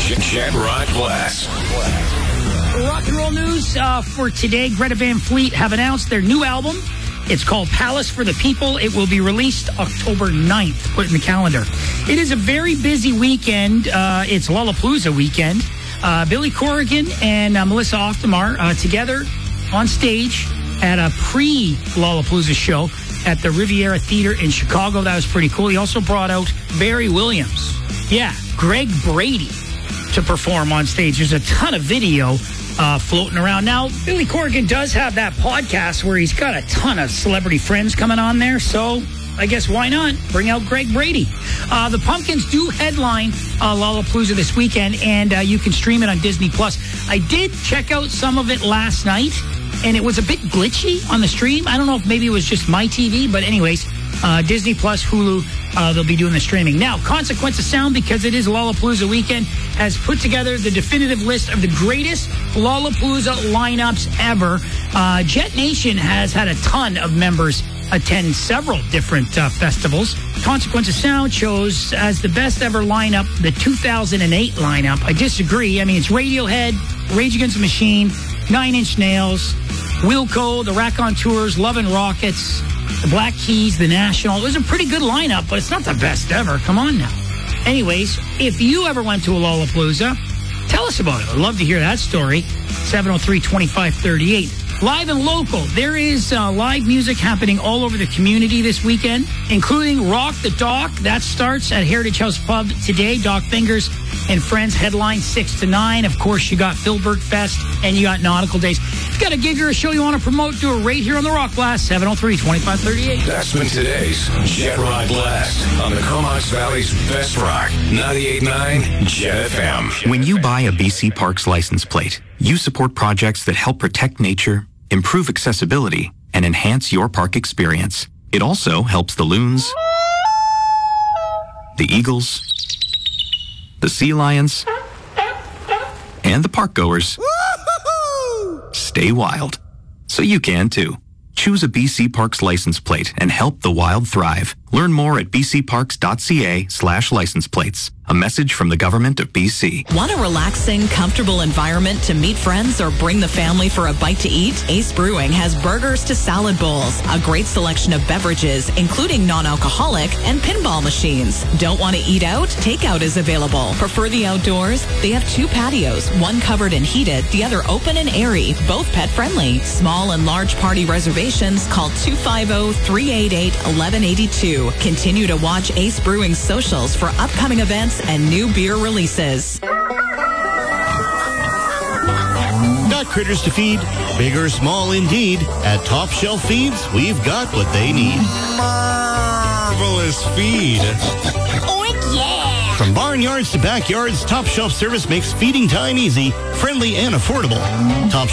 Jet Rock Blast. Rock and roll news for today. Greta Van Fleet have announced their new album. It's called Palace for the People. It will be released October 9th. Put it in the calendar. It is a very busy weekend. It's Lollapalooza weekend. Billy Corrigan and Melissa Oftamar together on stage at a pre-Lollapalooza show at the Riviera Theater in Chicago. That was pretty cool. He also brought out Barry Williams. Yeah, Greg Brady to perform on stage. There's a ton of video floating around. Now, Billy Corrigan does have that podcast where he's got a ton of celebrity friends coming on there, so I guess why not bring out Greg Brady? The Pumpkins do headline Lollapalooza this weekend, and you can stream it on Disney+. I did check out some of it last night, and it was a bit glitchy on the stream. I don't know if maybe it was just my TV, but anyways, Disney+, Hulu, they'll be doing the streaming. Now, Consequence of Sound, because it is Lollapalooza weekend, has put together the definitive list of the greatest Lollapalooza lineups ever. Jet Nation has had a ton of members attend several different festivals. Consequence of Sound chose as the best ever lineup the 2008 lineup. I disagree. I mean, it's Radiohead, Rage Against the Machine, Nine Inch Nails, Wilco, the Raconteurs, Love and Rockets, the Black Keys, the National. It was a pretty good lineup, but it's not the best ever. Come on now. Anyways, if you ever went to a Lollapalooza, tell us about it. I'd love to hear that story. 703-2538. Live and local. There is live music happening all over the community this weekend, including Rock the Dock. That starts at Heritage House Pub today. Doc Fingers and Friends headline 6 to 9. Of course, you got Philbert Fest and you got Nautical Days. If you got a gig or a show you want to promote, do it right here on the Rock Blast. 703-2538. That's been today's Jet Rock Blast on the Comox Valley's best rock. 98.9 Jet FM. When you buy a BC Parks license plate, you support projects that help protect nature, improve accessibility, and enhance your park experience. It also helps the loons, the eagles, the sea lions, and the park goers stay wild. So you can too. Choose a BC Parks license plate and help the wild thrive. Learn more at bcparks.ca/license plates. A message from the Government of BC. Want a relaxing, comfortable environment to meet friends or bring the family for a bite to eat? Ace Brewing has burgers to salad bowls, a great selection of beverages, including non-alcoholic, and pinball machines. Don't want to eat out? Takeout is available. Prefer the outdoors? They have 2 patios, one covered and heated, the other open and airy, both pet-friendly. Small and large party reservations, call 250-388-1182. Continue to watch Ace Brewing's socials for upcoming events and new beer releases. Got critters to feed? Big or small indeed. At Top Shelf Feeds, we've got what they need. Marvelous feed. Oh, yeah! From barnyards to backyards, Top Shelf service makes feeding time easy, friendly, and affordable. Top